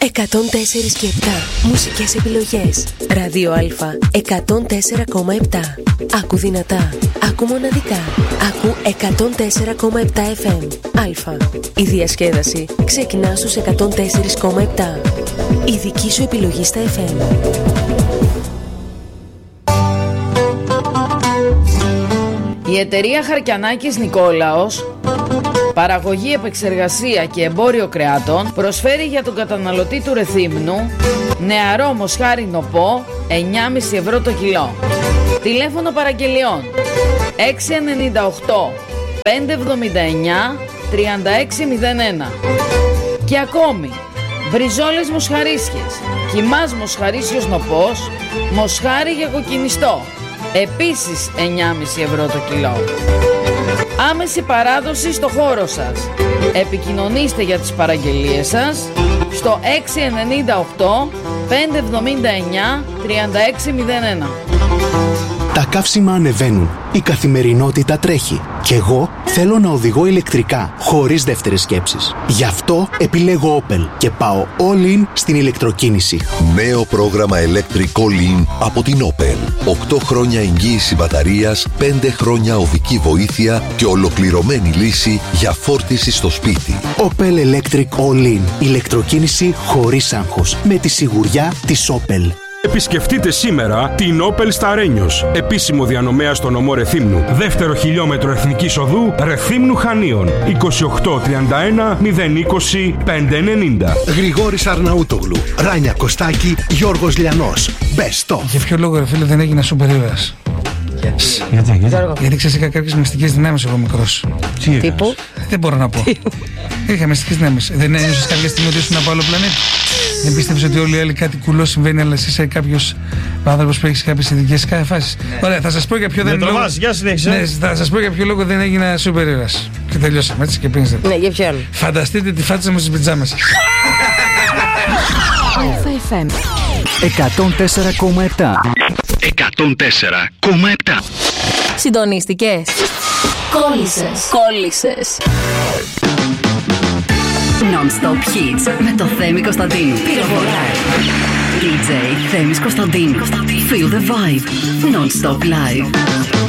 104 και 7. Μουσικές επιλογές. Ράδιο Α 104,7. Άκου δυνατά. Άκου μοναδικά. Άκου 104,7 FM. Α. Η διασκέδαση ξεκινά στους 104,7. Η δική σου επιλογή στα FM. Η εταιρεία Χαρκιανάκης Νικόλαος, παραγωγή, επεξεργασία και εμπόριο κρεάτων, προσφέρει για τον καταναλωτή του Ρεθύμνου νεαρό μοσχάρι νοπό 9,5 ευρώ το κιλό. Τηλέφωνο παραγγελιών 698 579 3601. Και ακόμη μπριζόλες μοσχαρίσιες, κιμάς μοσχαρίσιος νοπός, μοσχάρι για κοκκινιστό, επίσης 9,5 ευρώ το κιλό. Άμεση παράδοση στο χώρο σας. Επικοινωνήστε για τις παραγγελίες σας στο 698 579 3601. Τα καύσιμα ανεβαίνουν. Η καθημερινότητα τρέχει. Κι εγώ θέλω να οδηγώ ηλεκτρικά, χωρίς δεύτερες σκέψεις. Γι' αυτό επιλέγω Opel και πάω all in στην ηλεκτροκίνηση. Νέο πρόγραμμα Electric All In από την Opel. 8 χρόνια εγγύηση μπαταρίας, 5 χρόνια οδική βοήθεια και ολοκληρωμένη λύση για φόρτιση στο σπίτι. Opel Electric All In. Ηλεκτροκίνηση χωρίς άγχος. Με τη σιγουριά της Opel. Επισκεφτείτε σήμερα την Opel στα Ρένιος, επίσημο διανομέα στο νομό Ρεθύμνου. Δεύτερο χιλιόμετρο εθνικής οδού Ρεθύμνου Χανίων. 2831 020 590. Γρηγόρης Αρναούτογλου, Ράνια Κωστάκη, Γιώργος Λιανός. Best of. Για ποιο λόγο, ρε φίλε, δεν έγινα σούπερ ήρωας? Γιατί ξέρεις, είχα κάποιες μυστικές δυνάμεις εγώ μικρός. Τύπου? Δεν μπορώ να πω. Είχα μυστικές δυνάμεις. Δεν ένιωσες κάποια στιγμή ότι ήσουν από άλλο πλανήτη? Δεν πίστευες ότι όλοι οι άλλοι κάτι κουλό συμβαίνει, αλλά εσύ είσαι κάποιος άνθρωπος που έχει κάποιες ειδικές φάσεις? Ωραία, θα σας πω για ποιο δεν είναι. Ναι, θα σας πω για ποιο λόγο δεν έγινα σούπερ ήρωας. Και τελειώσαμε έτσι και πίνεις. Ναι, για ποιον? Φανταστείτε τη φάτσα μου στις πιτζάμες. FM 104,7. 104,7. Συντονίστηκες? Κόλλησες. Non-stop hits με το Θέμη Κωνσταντίνου. Πυροβολάει. DJ Θέμης Κωνσταντίνου. Feel the vibe. Non-stop live.